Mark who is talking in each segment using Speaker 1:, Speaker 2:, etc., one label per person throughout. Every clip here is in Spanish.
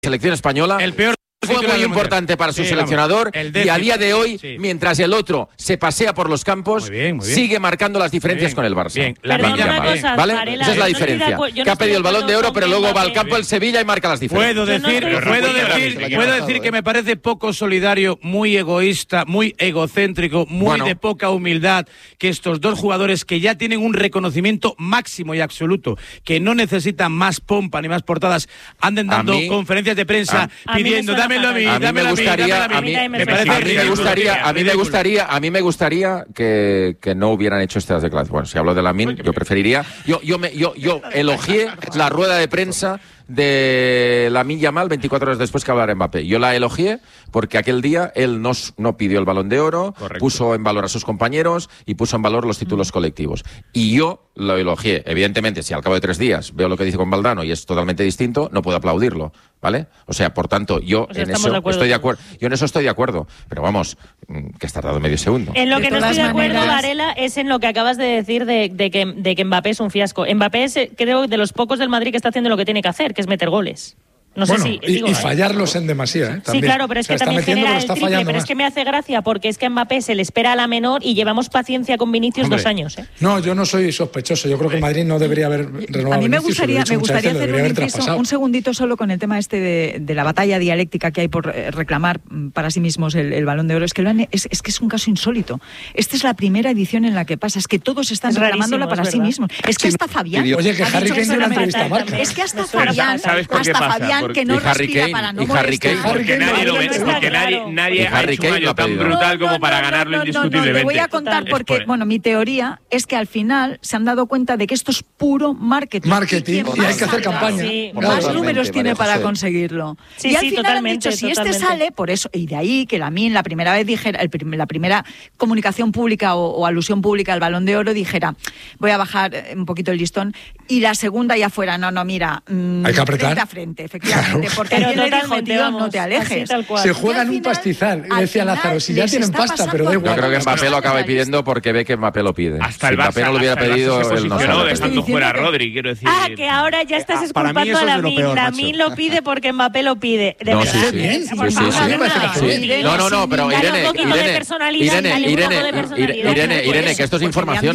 Speaker 1: selección española.
Speaker 2: El peor
Speaker 1: fue muy importante para su seleccionador y a día de hoy, mientras el otro se pasea por los campos, muy bien. Sigue marcando las diferencias con el Barça. ¿Vale? Esa es la diferencia. Que ha pedido el Balón de Oro, pero luego va al campo el Sevilla y marca las diferencias.
Speaker 2: Puedo decir que me parece poco solidario, muy egoísta, muy egocéntrico, muy de poca humildad, que estos dos jugadores que ya tienen un reconocimiento máximo y absoluto, que no necesitan más pompa ni más portadas, anden dando conferencias de prensa pidiendo
Speaker 1: A mí me gustaría que no hubieran hecho estas declaraciones. Bueno, si hablo de Lamine, yo preferiría. Yo elogié la rueda de prensa de Lamine Yamal 24 horas después que hablara Mbappé. Yo la elogié porque aquel día él no pidió el Balón de Oro, puso en valor a sus compañeros y puso en valor los títulos colectivos. Y yo lo elogié. Evidentemente, si al cabo de 3 días veo lo que dice con Valdano y es totalmente distinto, no puedo aplaudirlo, ¿vale? O sea, por tanto, yo en eso estoy de acuerdo. Yo en eso estoy de acuerdo. Pero vamos, que has tardado medio segundo.
Speaker 3: En lo que no estoy de acuerdo, Varela, es en lo que acabas de decir de que Mbappé es un fiasco. Mbappé es, creo, de los pocos del Madrid que está haciendo lo que tiene que hacer, que es meter goles. No sé si,
Speaker 4: y fallarlos en demasía, ¿eh?
Speaker 3: Sí, claro, pero es que también genera el triple, pero es que me hace gracia porque es que Mbappé se le espera a la menor y llevamos paciencia con Vinicius 2 años, ¿eh?
Speaker 4: No, yo no soy sospechoso, yo creo que Madrid no debería haber renovado.
Speaker 5: A mí me gustaría hacer un inciso, un segundito solo con el tema de la batalla dialéctica que hay por reclamar para sí mismos el Balón de Oro. Es que es que es un caso insólito. Esta es la primera edición en la que pasa, es que todos están reclamándola para sí mismos. Es que hasta Fabián...
Speaker 4: Oye, que Harry Kane dio una entrevista a Marca.
Speaker 5: Es que hasta Fabián que no respira para no molestar.
Speaker 2: Porque nadie lo ve, porque nadie ha hecho un año tan brutal como para ganarlo indiscutiblemente.
Speaker 5: Te voy a contar porque, bueno, mi teoría es que al final se han dado cuenta de que esto es puro marketing.
Speaker 4: Y hay que hacer campaña.
Speaker 5: Más números tiene para conseguirlo. Y al final han dicho, si este sale, por eso, y de ahí que Lamine la primera vez dijera, la primera comunicación pública o alusión pública al Balón de Oro dijera, voy a bajar un poquito el listón, y la segunda ya fuera, mira,
Speaker 4: hay que apretar
Speaker 5: frente a frente, efectivamente. Porque alguien le dijo, tío, no te alejes.
Speaker 4: Se juegan un pastizal. Y decía Lázaro, si ya tienen pasta, pero da igual.
Speaker 1: Yo creo que Mbappé lo acaba pidiendo porque ve que Mbappé lo pide.
Speaker 2: Hasta el
Speaker 1: si Mbappé no lo hubiera pedido, él no sabe.
Speaker 2: Dejando fuera a Rodri, quiero decir.
Speaker 3: Que ahora ya estás esculpando a Lamine. Lamine lo pide porque Mbappé lo pide.
Speaker 1: No, sí. No, pero Irene, que esto es información,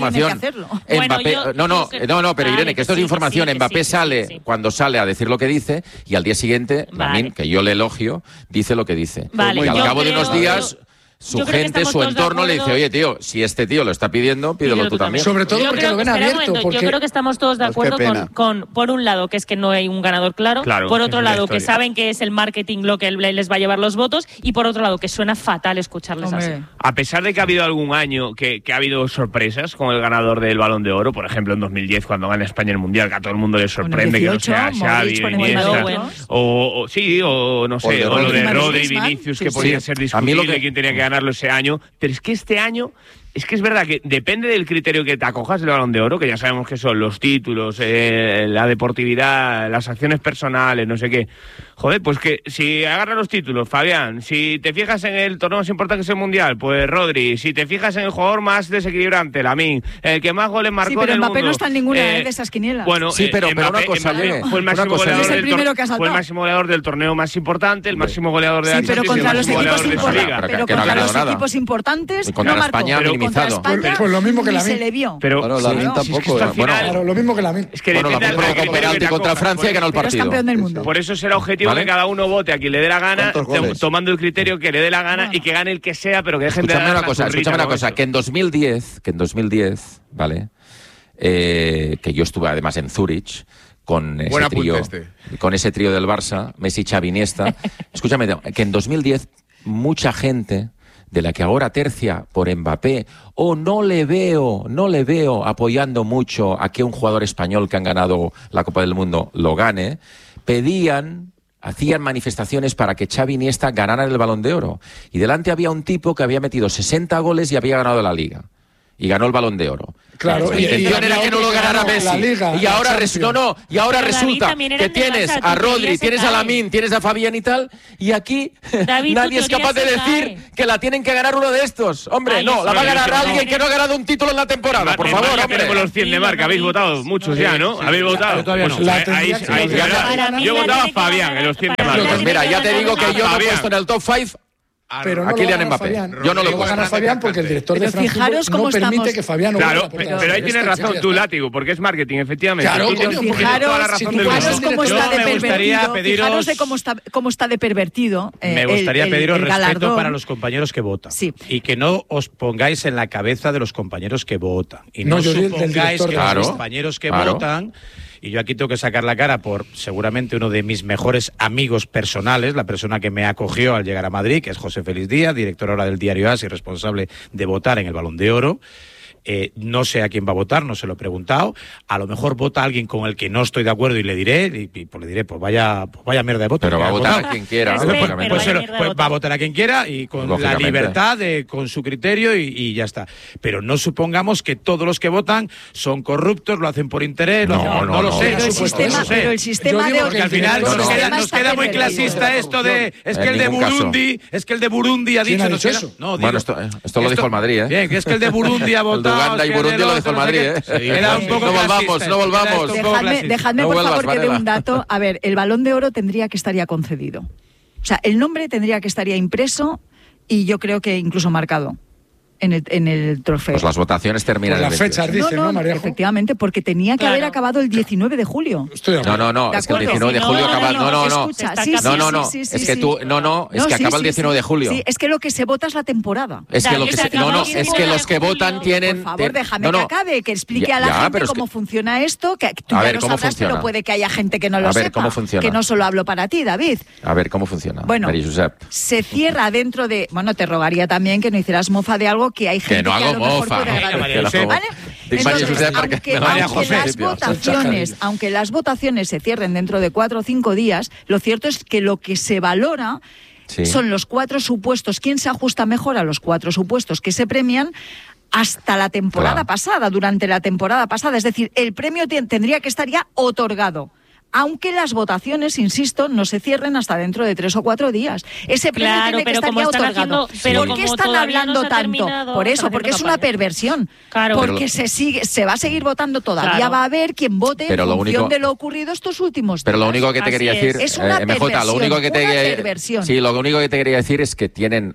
Speaker 1: pero Irene, que esto es información. Mbappé sale cuando sale a decir lo que dice y al día siguiente, Lamine, que yo le elogio, dice lo que dice. Y al cabo de unos días, su gente, su entorno le dice, oye, tío, si este tío lo está pidiendo, pídelo tú también.
Speaker 4: Sobre todo porque lo ven abierto.
Speaker 3: Yo creo que estamos todos de acuerdo con, por un lado, que es que no hay un ganador claro, por otro lado, que saben que es el marketing lo que les va a llevar los votos, y por otro lado, que suena fatal escucharles así.
Speaker 2: A pesar de que ha habido algún año que ha habido sorpresas con el ganador del Balón de Oro, por ejemplo, en 2010, cuando gana España el Mundial, que a todo el mundo le sorprende 18, que no sea Xavi, Iniesta, o lo de Rodri y Vinicius, que podía ser discutible quién tenía que ganarlo ese año. Pero es que este año, es que es verdad que depende del criterio que te acojas del Balón de Oro, que ya sabemos que son los títulos, la deportividad, las acciones personales, no sé qué. Joder, pues que si agarra los títulos, Fabián, si te fijas en el torneo más importante que es el Mundial, pues Rodri, si te fijas en el jugador más desequilibrante, Lamine, el que más goles marcó en el mundo.
Speaker 5: Mbappé no está en ninguna de esas quinielas.
Speaker 2: Bueno,
Speaker 1: pero una cosa,
Speaker 2: fue el máximo goleador del torneo más importante, el máximo goleador de la
Speaker 5: Champions, pero contra los equipos importantes no marcó.
Speaker 4: Pues lo mismo que Lamine.
Speaker 5: Se le vio.
Speaker 1: Pero Lamine tampoco.
Speaker 4: Lo mismo que Lamine.
Speaker 2: Es que Lamine
Speaker 1: provocó un penalti contra Francia y ganó el partido.
Speaker 5: Es campeón del mundo.
Speaker 2: Por eso será objetivo que cada uno vote a quien le dé la gana, tomando el criterio que le dé la gana y que gane el que sea, pero que dejen de dar
Speaker 1: escúchame una cosa, que en 2010, ¿vale? Que yo estuve además en Zúrich con ese trío del Barça, Messi, Xavi, Iniesta. Escúchame, que en 2010 mucha gente de la que ahora tercia por Mbappé, no le veo apoyando mucho a que un jugador español que han ganado la Copa del Mundo lo gane, hacían manifestaciones para que Xavi y Iniesta ganaran el Balón de Oro. Y delante había un tipo que había metido 60 goles y había ganado la Liga. y ganó el Balón de Oro.
Speaker 4: Claro,
Speaker 1: la intención era que no lo ganara Messi. Y ahora resulta que tienes a Rodri, tienes a Lamine, tienes a Fabián y tal, y aquí nadie es capaz de decir que la tienen que ganar uno de estos. Hombre, no, la va a ganar alguien que no ha ganado un título en la temporada, por favor.
Speaker 2: Tenemos los 100 de marca, habéis votado muchos ya, ¿no? ¿Habéis votado?
Speaker 4: Todavía no.
Speaker 2: Yo he votado a Fabián en los 100 de marca.
Speaker 1: Mira, ya te digo que yo me he puesto en el top 5
Speaker 4: pero
Speaker 1: a Kylian Mbappé. Yo no lo
Speaker 4: va a ganar Fabián porque el director de Frankfurt no permite que Fabián no
Speaker 2: Claro, pero ahí tienes razón tú, Látigo, porque es marketing, efectivamente.
Speaker 5: Claro, fijaros cómo está de pervertido. Fijaros de cómo está de pervertido.
Speaker 6: Me gustaría pediros respeto para los compañeros que votan.
Speaker 5: Sí.
Speaker 6: Y que no os pongáis en la cabeza de los compañeros que votan. Y no supongáis que los compañeros que votan... Y yo aquí tengo que sacar la cara por seguramente uno de mis mejores amigos personales, la persona que me acogió al llegar a Madrid, que es José Félix Díaz, director ahora del diario AS y responsable de votar en el Balón de Oro. No sé a quién va a votar, no se lo he preguntado. A lo mejor vota a alguien con el que no estoy de acuerdo y le diré, pues vaya mierda de voto.
Speaker 1: Pero va a votar a quien quiera.
Speaker 6: Pues va a votar a quien quiera y con la libertad, con su criterio y ya está. Pero no supongamos que todos los que votan son corruptos, lo hacen por interés, no lo sé.
Speaker 5: Pero el sistema de...
Speaker 6: Porque al final nos queda muy clasista esto de... Es que el de Burundi ha dicho...
Speaker 4: ¿Quién ha dicho eso?
Speaker 1: Bueno, esto lo dijo el Madrid, ¿eh?
Speaker 6: Bien, que es que el de Burundi ha votado...
Speaker 1: Uganda y Burundi lo dejó el Madrid, ¿eh? No volvamos.
Speaker 5: Dejadme, por favor, que dé un dato. A ver, el Balón de Oro tendría que estar ya concedido. O sea, el nombre tendría que estar ya impreso y yo creo que incluso marcado en el trofeo.
Speaker 1: Pues las votaciones terminan
Speaker 4: las fechas, dice, ¿no, María?
Speaker 5: Efectivamente, porque tenía que haber acabado el 19 de julio.
Speaker 1: No, es que el 19 de julio acaba... No, es que tú... es que acaba el 19 de julio.
Speaker 5: Sí, es que lo que se vota es la temporada.
Speaker 1: Es que los que votan tienen...
Speaker 5: Por favor, déjame que acabe, que explique a la gente cómo funciona esto, que tú ya lo sabrás, pero puede que haya gente que no lo sepa.
Speaker 1: A ver, ¿cómo funciona?
Speaker 5: Que no solo hablo para ti, David.
Speaker 1: A ver, ¿cómo funciona?
Speaker 5: Bueno, se cierra dentro de... Bueno, te rogaría también que no hicieras mofa de algo que hay gente
Speaker 1: que no hago mofa.
Speaker 5: ¿Vale? Entonces, aunque las votaciones se cierren dentro de 4 o 5 días, lo cierto es que lo que se valora son los 4 supuestos. ¿Quién se ajusta mejor a los 4 supuestos que se premian? Hasta la temporada pasada, durante la temporada pasada. Es decir, el premio tendría que estar ya otorgado. Aunque las votaciones, insisto, no se cierren hasta dentro de 3 o 4 días. Ese premio tiene que estar ya otorgado. ¿Por qué están hablando tanto? Por eso, porque es una perversión. Porque se va a seguir votando todavía. Va a haber quien vote en función de lo ocurrido estos últimos días.
Speaker 1: Pero lo único que te quería decir,
Speaker 5: es una
Speaker 1: MJ, lo único que
Speaker 5: perversión.
Speaker 1: Sí, lo único que te quería decir es que tienen,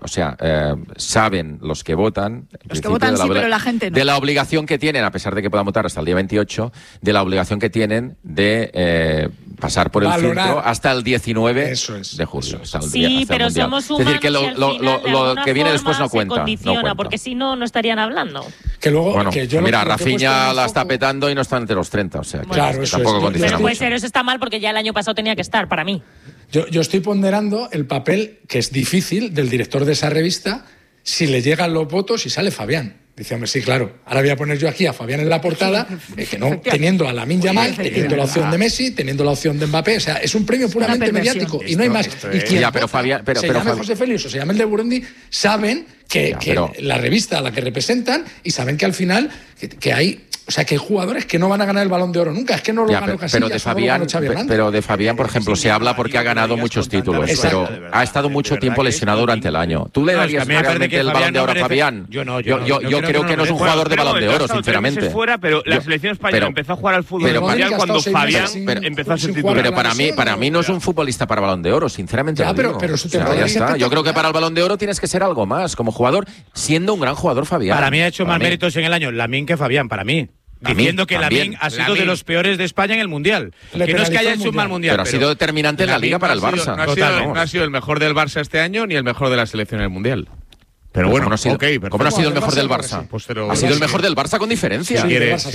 Speaker 1: saben los que votan.
Speaker 5: Los que votan sí, pero la gente no.
Speaker 1: De la obligación que tienen, a pesar de que puedan votar hasta el día 28, de la obligación que tienen de pasar por el filtro hasta el 19 de julio.
Speaker 3: Sí, pero somos humanos.
Speaker 1: Es decir, que lo que viene después no cuenta.
Speaker 3: Porque si no, no estarían hablando.
Speaker 4: Que luego,
Speaker 1: bueno, mira, Rafinha la está petando y no está entre los 30. O sea,
Speaker 4: claro, eso
Speaker 1: tampoco condiciona
Speaker 3: mucho.
Speaker 1: Puede
Speaker 3: ser, eso está mal porque ya el año pasado tenía que estar, para mí.
Speaker 4: Yo estoy ponderando el papel, que es difícil, del director de esa revista, si le llegan los votos y sale Fabián. Dice, hombre, sí, claro, ahora voy a poner yo aquí a Fabián en la portada, que no, teniendo a Lamine Yamal, teniendo la opción de Messi, teniendo la opción de Mbappé, o sea, es un premio puramente mediático y no hay más. Y quien se llame José Félix o se llame el de Burundi, saben que la revista a la que representan y saben que al final que hay... O sea, que hay jugadores que no van a ganar el Balón de Oro nunca. Es que no lo ganó Casillas,
Speaker 1: pero de Fabián, por ejemplo, se habla porque ha ganado muchos títulos, pero ha estado mucho tiempo lesionado durante el año. ¿Tú le darías realmente el Balón de Oro a Fabián?
Speaker 6: Yo
Speaker 1: creo que no es un jugador de Balón de Oro, sinceramente.
Speaker 2: Pero la selección española empezó a jugar al fútbol mundial cuando Fabián empezó a ser titular.
Speaker 1: Pero para mí no es un futbolista para Balón de Oro, sinceramente. Ya está. Yo creo que para el Balón de Oro tienes que ser algo más como jugador, siendo un gran jugador Fabián.
Speaker 6: Para mí ha hecho más méritos en el año Lamine que Fabián, para mí. Diciendo que Lamine ha sido de los peores de España en el Mundial. Que no es que haya hecho un mal Mundial.
Speaker 1: Pero ha sido determinante en la Liga para el Barça.
Speaker 2: No ha sido el mejor del Barça este año ni el mejor de la selección en el Mundial. Pero bueno, ¿cómo no ha sido el mejor del Barça? Ha sido el mejor del Barça con diferencia.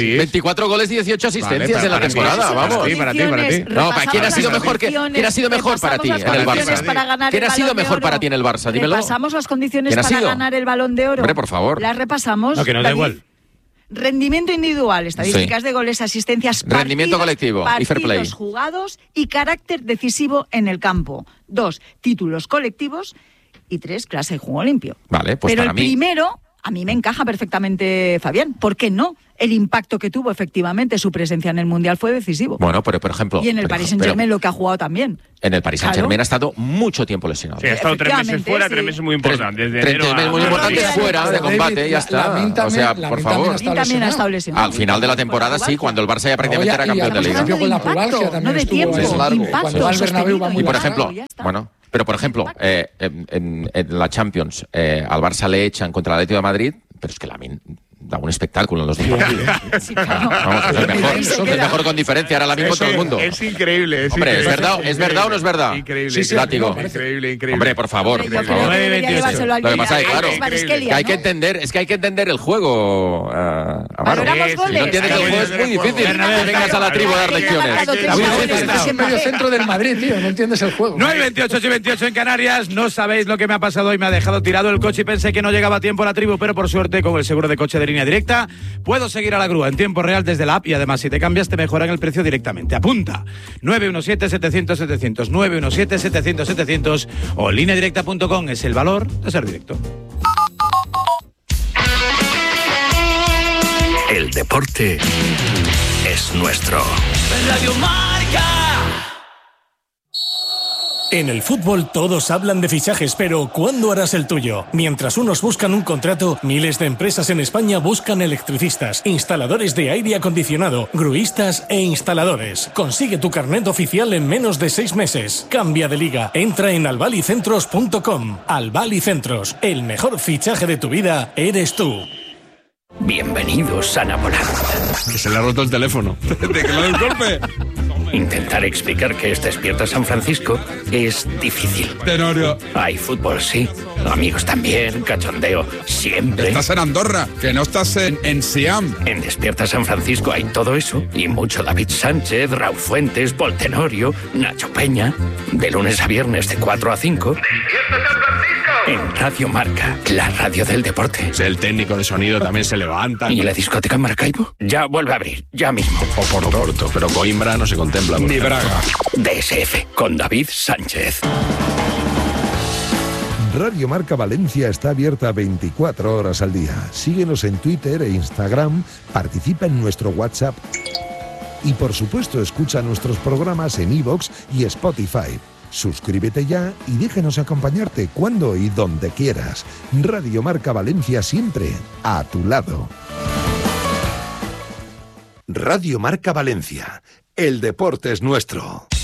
Speaker 2: 24 goles y 18 asistencias en la temporada, vamos. Para ti.
Speaker 1: No, ¿quién ha sido mejor para ti en el Barça? ¿Quién ha sido mejor para ti en el Barça? Dímelo.
Speaker 5: ¿Repasamos las condiciones para ganar el Balón de Oro?
Speaker 1: Hombre, por favor.
Speaker 5: Las repasamos.
Speaker 6: No, que no da igual.
Speaker 5: Rendimiento individual, estadísticas de goles, asistencias,
Speaker 1: rendimiento colectivo y fair play,
Speaker 5: partidos jugados y carácter decisivo en el campo. 2, títulos colectivos y 3, clase de juego limpio.
Speaker 1: Vale, pues
Speaker 5: pero
Speaker 1: para
Speaker 5: el
Speaker 1: mí...
Speaker 5: primero a mí me encaja perfectamente Fabián. ¿Por qué no? El impacto que tuvo efectivamente su presencia en el Mundial fue decisivo.
Speaker 1: Bueno, pero por ejemplo...
Speaker 5: Y en el Paris Saint-Germain lo que ha jugado también.
Speaker 1: En el Paris Saint-Germain ha estado mucho tiempo lesionado.
Speaker 2: Sí, ha estado 3 meses fuera, 3 meses muy importantes. 3 meses
Speaker 1: muy importantes fuera de combate, ya está. O sea, por favor.
Speaker 5: También ha estado lesionado.
Speaker 1: Al final de la temporada sí, cuando el Barça ya prácticamente era campeón de Liga.
Speaker 5: Con la pubalgia también
Speaker 4: no de tiempo,
Speaker 5: impacto sostenido.
Speaker 1: Y por ejemplo, bueno... Pero, por ejemplo, en la Champions, al Barça le echan contra el Atlético de Madrid, pero es que Lamine da un espectáculo en los dos partidos. Sí, claro. Vamos, es el mejor con diferencia ahora mismo todo el mundo.
Speaker 2: Es increíble.
Speaker 1: Hombre, ¿es verdad o no es verdad?
Speaker 2: Increíble.
Speaker 1: Sí, látigo.
Speaker 2: Increíble.
Speaker 1: Hombre, por favor. Lo que pasa es claro, que hay que entender el juego. Si no entiendes el juego es muy difícil que vengas a la tribu a dar lecciones.
Speaker 4: Es en medio centro del Madrid, tío, no entiendes el juego.
Speaker 6: 9:28 y 28 en Canarias. No sabéis lo que me ha pasado hoy. Me ha dejado tirado el coche y pensé que no llegaba a tiempo a la tribu, pero por suerte con el seguro de coche de Línea Directa puedo seguir a la grúa en tiempo real desde la app y además si te cambias te mejoran el precio directamente. Apunta 917-700-700 917-700-700 o lineadirecta.com. Es el valor de ser directo.
Speaker 7: El deporte es nuestro.
Speaker 8: Radio Marca. En el fútbol todos hablan de fichajes, pero ¿cuándo harás el tuyo? Mientras unos buscan un contrato, miles de empresas en España buscan electricistas, instaladores de aire acondicionado, gruistas e instaladores. Consigue tu carnet oficial en menos de 6 meses. Cambia de liga. Entra en albalicentros.com. Albalicentros, el mejor fichaje de tu vida eres tú.
Speaker 7: Bienvenidos a Napoleón.
Speaker 9: Que se le ha roto el teléfono. ¿De que le doy un golpe?
Speaker 7: Intentar explicar que es Despierta San Francisco es difícil.
Speaker 9: Tenorio.
Speaker 7: Hay fútbol, sí. Amigos también, cachondeo, siempre.
Speaker 9: Estás en Andorra, que no estás en Siam.
Speaker 7: En Despierta San Francisco hay todo eso y mucho David Sánchez, Raúl Fuentes, Paul Tenorio, Nacho Peña. De lunes a viernes de 4 a 5. ¡Despierta San Francisco! En Radio Marca, la radio del deporte.
Speaker 9: El técnico de sonido también se levanta.
Speaker 7: ¿Y la discoteca Maracaibo? Ya vuelve a abrir, ya mismo.
Speaker 9: O por Porto, pero Coimbra no se contempla.
Speaker 7: Ni Braga. DSF, con David Sánchez.
Speaker 10: Radio Marca Valencia está abierta 24 horas al día. Síguenos en Twitter e Instagram, participa en nuestro WhatsApp y, por supuesto, escucha nuestros programas en iVoox y Spotify. Suscríbete ya y déjanos acompañarte cuando y donde quieras. Radio Marca Valencia, siempre a tu lado. Radio Marca Valencia. El deporte es nuestro.